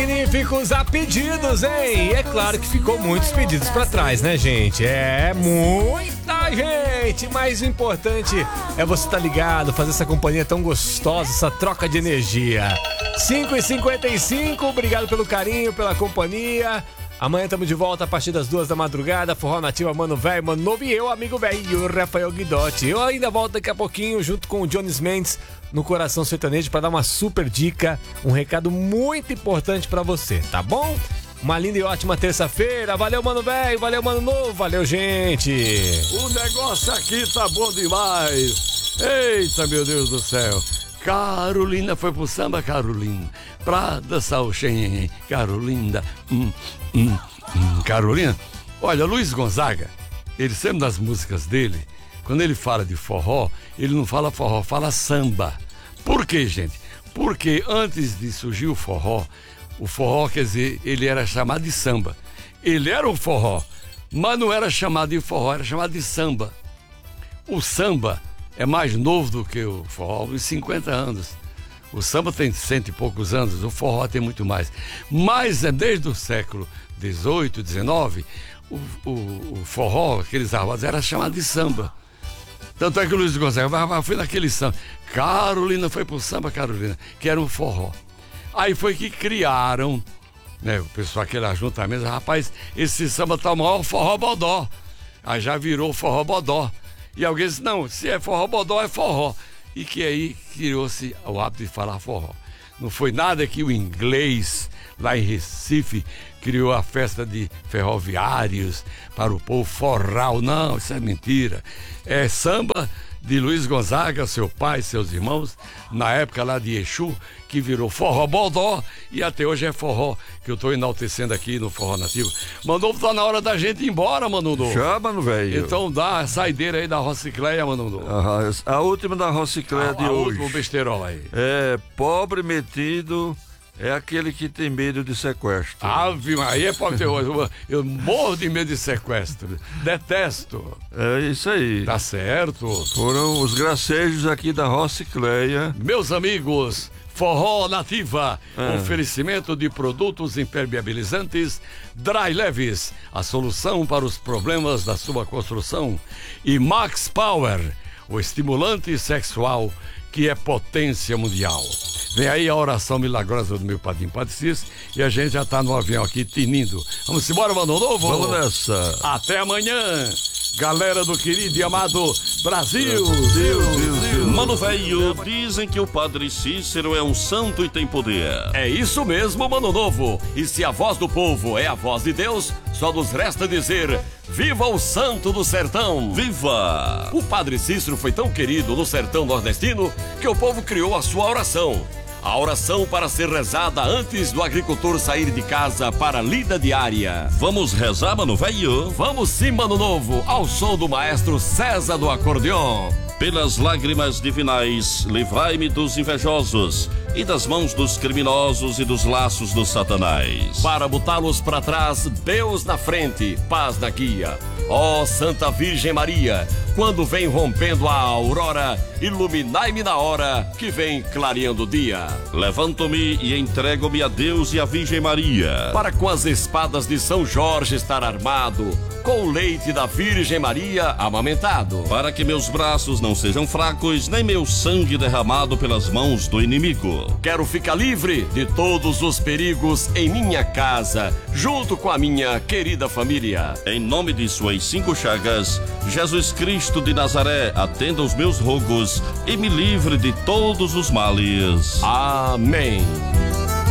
magníficos a pedidos, hein? E é claro que ficou muitos pedidos pra trás, né, gente? É muita gente, mas o importante é você estar ligado, fazer essa companhia tão gostosa, essa troca de energia. 5h55, obrigado pelo carinho, pela companhia. Amanhã estamos de volta a partir das 2 da madrugada. Forró Nativa, Mano Velho, Mano Novo e eu, amigo velho, Rafael Guidotti. Eu ainda volto daqui a pouquinho junto com o Jones Mendes no Coração Sertanejo para dar uma super dica, um recado muito importante para você, tá bom? Uma linda e ótima terça-feira. Valeu, Mano Velho, valeu, Mano Novo, valeu, gente. O negócio aqui tá bom demais. Eita, meu Deus do céu. Carolina foi pro samba, Carolina, pra dançar o xenhen, Carolina, Carolina. Olha, Luiz Gonzaga, ele sempre nas músicas dele, quando ele fala de forró, ele não fala forró, fala samba. Por quê, gente? Porque antes de surgir o forró, quer dizer, ele era chamado de samba. Ele era o forró, mas não era chamado de forró, era chamado de samba. O samba é mais novo do que o forró, uns 50 anos. O samba tem 100 e poucos anos, o forró tem muito mais. Mas é desde o século XVIII, XIX, o forró, aqueles arroz, era chamado de samba. Tanto é que o Luiz Gonzaga foi naquele samba. Carolina foi pro samba, Carolina, que era um forró. Aí foi que criaram, né, o pessoal, aquele ajuntamento, rapaz, esse samba tá o maior forró bodó. Aí já virou forró bodó. E alguém disse, não, se é forró bodó, é forró. E que aí criou-se o hábito de falar forró. Não foi nada que o inglês, lá em Recife, criou a festa de ferroviários para o povo forral. Não, isso é mentira. É samba de Luiz Gonzaga, seu pai, seus irmãos, na época lá de Exu, que virou forró bodó e até hoje é forró, que eu tô enaltecendo aqui no Forró Nativo. Mano, tá na hora da gente ir embora, Mano. Já, Mano Velho. Então dá a saideira aí da Rocicleia, Mano. A última da Rocicleia de hoje. O último besterol aí. É, pobre metido é aquele que tem medo de sequestro. Ave Maria, pode ter hoje. Eu morro de medo de sequestro. Detesto. É isso aí. Tá certo. Foram os gracejos aqui da Rocicleia. Meus amigos, Forró Nativa, oferecimento de produtos impermeabilizantes Dry Leves, a solução para os problemas da sua construção. E Max Power, o estimulante sexual que é potência mundial. Vem aí a oração milagrosa do meu padrinho Padre Cis e a gente já tá no avião aqui tinindo. Vamos embora, Mano Novo? Vamos nessa. Até amanhã, galera do querido e amado Brasil. Mano Velho, dizem que o Padre Cícero é um santo e tem poder. É isso mesmo, Mano Novo. E se a voz do povo é a voz de Deus, só nos resta dizer: viva o santo do sertão! Viva! O Padre Cícero foi tão querido no sertão nordestino que o povo criou a sua oração. A oração para ser rezada antes do agricultor sair de casa para a lida diária. Vamos rezar, Mano Velho? Vamos sim, Mano Novo, ao som do maestro César do acordeon. Pelas lágrimas divinais, livrai-me dos invejosos e das mãos dos criminosos e dos laços do Satanás. Para botá-los para trás, Deus na frente, paz na guia. Ó Santa Virgem Maria, quando vem rompendo a aurora, iluminai-me na hora que vem clareando o dia. Levanto-me e entrego-me a Deus e à Virgem Maria, para com as espadas de São Jorge estar armado, com o leite da Virgem Maria amamentado, para que meus braços não sejam fracos, nem meu sangue derramado pelas mãos do inimigo. Quero ficar livre de todos os perigos em minha casa, junto com a minha querida família. Em nome de suas 5 chagas, Jesus Cristo de Nazaré, atenda os meus rogos e me livre de todos os males. Amém.